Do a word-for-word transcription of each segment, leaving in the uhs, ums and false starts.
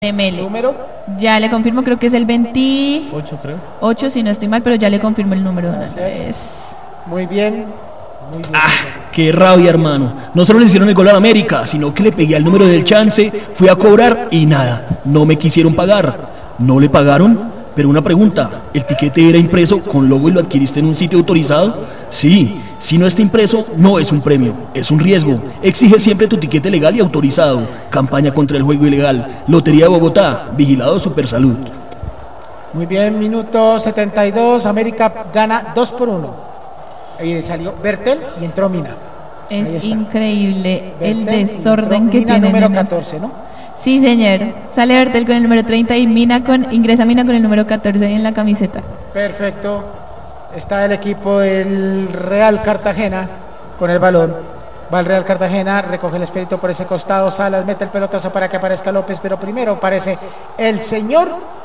Demele. ¿Número? Ya le confirmo, creo que es el veintiocho, creo. veintiocho, si no estoy mal, pero ya le confirmo el número. Gracias. Muy bien. Muy bien. Ah, qué rabia, hermano. No solo le hicieron el gol a América, sino que le pegué al número del chance, fui a cobrar y nada, no me quisieron pagar. ¿No le pagaron? Pero una pregunta, ¿el tiquete era impreso con logo y lo adquiriste en un sitio autorizado? Sí, si no está impreso, no es un premio, es un riesgo. Exige siempre tu tiquete legal y autorizado. Campaña contra el juego ilegal. Lotería de Bogotá, vigilado Supersalud. Muy bien, minuto setenta y dos, América gana dos por uno. Ahí salió Bertel y entró Mina. Es increíble el Bertel, desorden entró que Mina, tiene. número catorce, ¿no? Sí, señor. Sale Bertel con el número treinta y Mina con, ingresa Mina con el número catorce en la camiseta. Perfecto. Está el equipo del Real Cartagena con el balón. Va el Real Cartagena, recoge el espíritu por ese costado. Salas mete el pelotazo para que aparezca López, pero primero aparece el señor.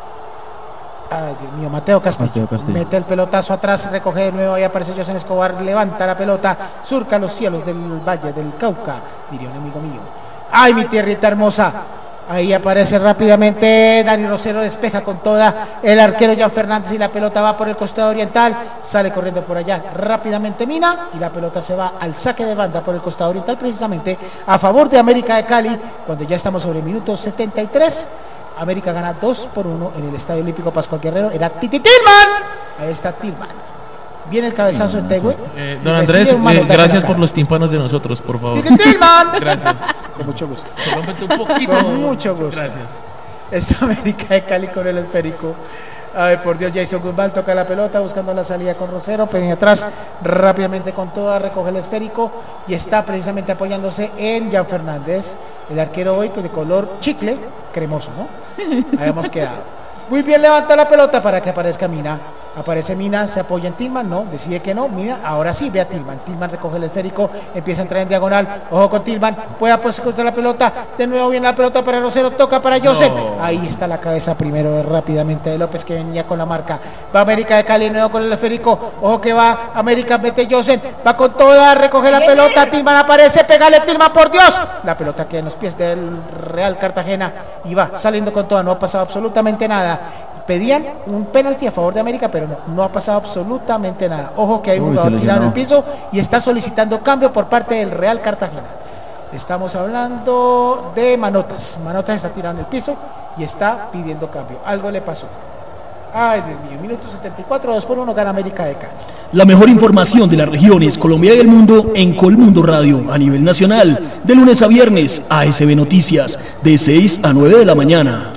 Ay, Dios mío, Mateo Castillo. Mateo Castillo. Mete el pelotazo atrás, recoge de nuevo. Ahí aparece José Escobar, levanta la pelota, surca los cielos del Valle del Cauca, diría un amigo mío. Ay, mi tierrita hermosa. Ahí aparece rápidamente Dani Rosero, despeja con toda el arquero Jan Fernández y la pelota va por el costado oriental, sale corriendo por allá rápidamente Mina y la pelota se va al saque de banda por el costado oriental, precisamente a favor de América de Cali, cuando ya estamos sobre el minuto setenta y tres. América gana dos por uno en el Estadio Olímpico Pascual Guerrero. Era Titi Tillman. Ahí está Tillman. Viene el cabezazo de Tegüe. Eh, don Andrés, eh, gracias por los tímpanos de nosotros, por favor. Titi Tillman. Gracias. Con mucho gusto. Rómpete un poquito. Con mucho gusto. Gracias. Es América de Cali con el esférico. Ay, por Dios, Jason Guzmán toca la pelota buscando la salida con Rosero, pero atrás rápidamente con toda, recoge el esférico y está precisamente apoyándose en Jan Fernández, el arquero hoy de color chicle, cremoso, ¿no? Habíamos quedado. Muy bien, levanta la pelota para que aparezca Mina. Aparece Mina, se apoya en Tillman, no, decide que no, Mina, ahora sí ve a Tillman. Tillman recoge el esférico, empieza a entrar en diagonal, ojo con Tillman, puede apoyarse contra la pelota, de nuevo viene la pelota para Rosero, toca para Joseph, no. Ahí está la cabeza primero rápidamente de López que venía con la marca, va América de Cali de nuevo con el esférico, ojo que va América, mete Joseph, va con toda, recoge la pelota, Tillman aparece, pégale Tillman, por Dios, la pelota queda en los pies del Real Cartagena y va saliendo con toda, no ha pasado absolutamente nada. Pedían un penalti a favor de América, pero no, no ha pasado absolutamente nada. Ojo que hay un jugador tirado en el piso y está solicitando cambio por parte del Real Cartagena. Estamos hablando de Manotas. Manotas está tirado en el piso y está pidiendo cambio. Algo le pasó. Ay, Dios mío, minuto setenta y cuatro, dos por uno, gana América de Cali. La mejor información de las regiones Colombia y el mundo en Colmundo Radio a nivel nacional, de lunes a viernes, A S B Noticias, de seis a nueve de la mañana.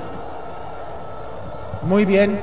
Muy bien.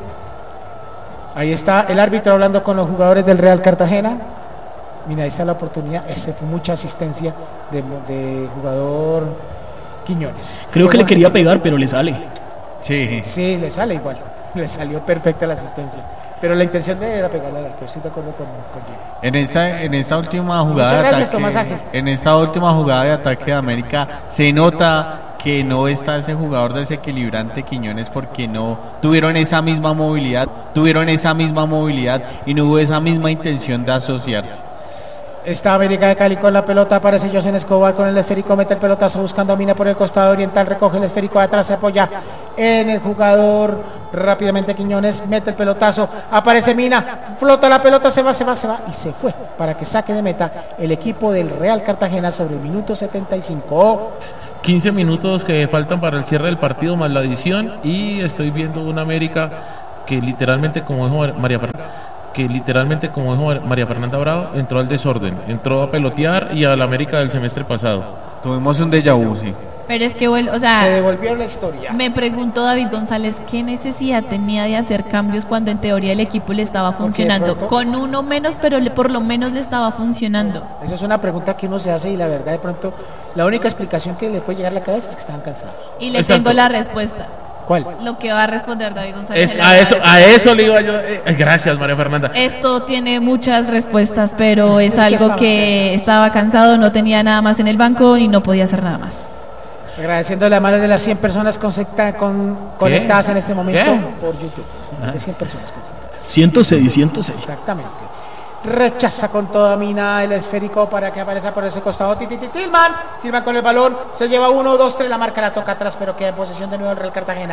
Ahí está el árbitro hablando con los jugadores del Real Cartagena. Mira, ahí está la oportunidad. Ese fue mucha asistencia de, de jugador Quiñones. Creo que le quería pegar, pero le sale. Sí. Sí, le sale igual. Le salió perfecta la asistencia. Pero la intención de él era pegarle al arco. Estoy de acuerdo con, con Jimmy. En esta, en esta última jugada Muchas gracias, de Tomás ataque, Ángel. en esta última jugada de ataque de América se nota que no está ese jugador desequilibrante Quiñones porque no tuvieron esa misma movilidad, tuvieron esa misma movilidad y no hubo esa misma intención de asociarse. Está América de Cali con la pelota, aparece José Escobar con el esférico, mete el pelotazo buscando a Mina por el costado oriental, recoge el esférico de atrás, se apoya en el jugador rápidamente Quiñones, mete el pelotazo, aparece Mina, flota la pelota, se va, se va, se va y se fue para que saque de meta el equipo del Real Cartagena sobre el minuto setenta y cinco. quince minutos que faltan para el cierre del partido más la adición y estoy viendo una América que literalmente, como dijo María Fernanda, que literalmente como dijo María Fernanda Bravo, entró al desorden, entró a pelotear y a la América del semestre pasado. Tuvimos un déjà vu, sí. Pero es que, o sea, se devolvió la historia. Me preguntó David González qué necesidad tenía de hacer cambios cuando en teoría el equipo le estaba funcionando. Pronto, con uno menos, pero le, por lo menos le estaba funcionando. Esa es una pregunta que uno se hace y la verdad de pronto la única explicación que le puede llegar a la cabeza es que estaban cansados. Y le Exacto. tengo la respuesta. ¿Cuál? Lo que va a responder David González. Es, a eso, a eso le iba yo. Eh, gracias, María Fernanda. Esto tiene muchas respuestas, pero es, Es que algo estaba que cansado. estaba cansado, no tenía nada más en el banco y no podía hacer nada más. Agradeciendo a más de las cien personas conecta, con, conectadas en este momento ¿Qué? por YouTube. Más de cien personas conectadas. ciento seis, ciento seis. Exactamente. Rechaza con toda Mina el esférico para que aparezca por ese costado. Titi Tillman. Tillman con el balón. Se lleva uno, dos, tres. La marca la toca atrás, pero queda en posesión de nuevo el Real Cartagena.